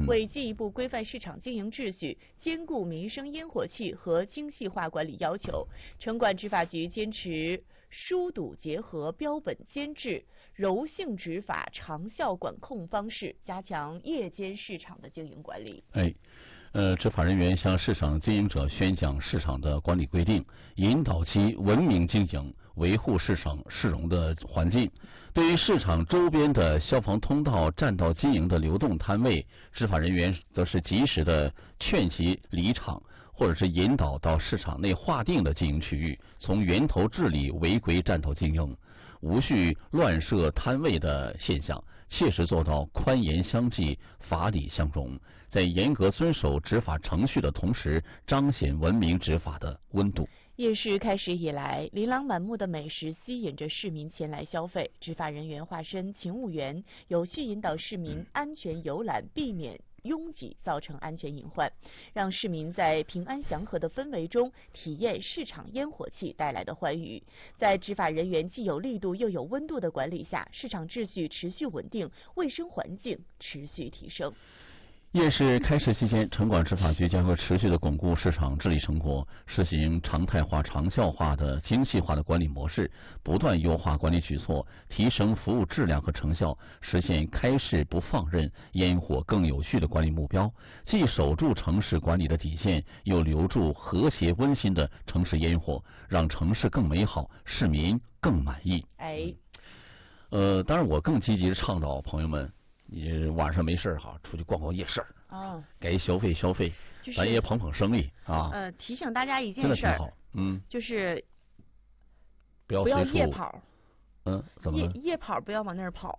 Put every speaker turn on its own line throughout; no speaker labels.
为进一步规范市场经营秩序，兼顾民生烟火气和精细化管理要求，城管执法局坚持疏堵结合、标本兼治、柔性执法、长效管控方式，加强夜间市场的经营管理。
执法人员向市场经营者宣讲市场的管理规定，引导其文明经营，维护市场市容的环境。对于市场周边的消防通道、占道经营的流动摊位，执法人员则是及时的劝其离场，或者是引导到市场内划定的经营区域，从源头治理违规占道经营，无序乱设摊位的现象，切实做到宽严相济、法理相容，在严格遵守执法程序的同时，彰显文明执法的温度。
夜市开始以来，琳琅满目的美食吸引着市民前来消费。执法人员化身勤务员，有序引导市民安全游览，避免拥挤造成安全隐患，让市民在平安祥和的氛围中体验市场烟火气带来的欢愉。在执法人员既有力度又有温度的管理下，市场秩序持续稳定，卫生环境持续提升。
夜市开市期间，城管执法局将会持续的巩固市场治理成果，实行常态化、长效化的精细化的管理模式，不断优化管理举措，提升服务质量和成效，实现开市不放任、烟火更有序的管理目标，既守住城市管理的底线，又留住和谐温馨的城市烟火，让城市更美好，市民更满意。当然我更积极的倡导朋友们，你晚上没事哈，出去逛逛夜市该消费消费，咱也捧捧生意啊。
提醒大家一件事，
真的挺好，
就是
不要
夜跑。
怎么了？
夜跑不要往那儿跑。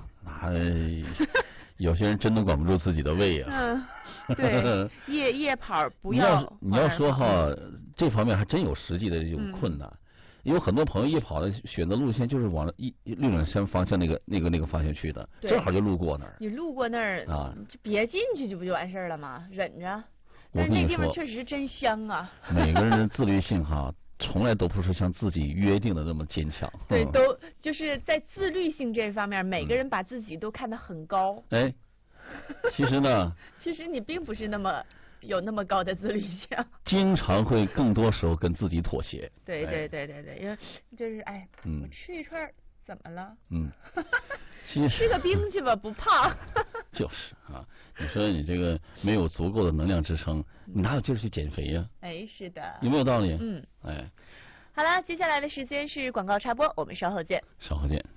有些人真的管不住自己的胃啊。
对，夜跑不要。
你要说哈，这方面还真有实际的这种困难。有很多朋友夜跑的选择路线就是往六里山方向那个方向去的，正好就路过那儿。
你路过那儿就别进去，就不就完事儿了吗？忍着。但是那地方确实真香啊。
每个人的自律性哈，从来都不是像自己约定的那么坚强。
对，都就是在自律性这方面，每个人把自己都看得很高。
其实呢，
其实你并不是有那么高的自律性，
经常会更多时候跟自己妥协。
对，因为就是我吃一串怎么了？吃个冰去吧，不胖。
就是啊，你说你这个没有足够的能量支撑，你哪有劲儿去减肥呀？
是的，
有没有道理？
好了，接下来的时间是广告插播，我们稍后见。
稍后见。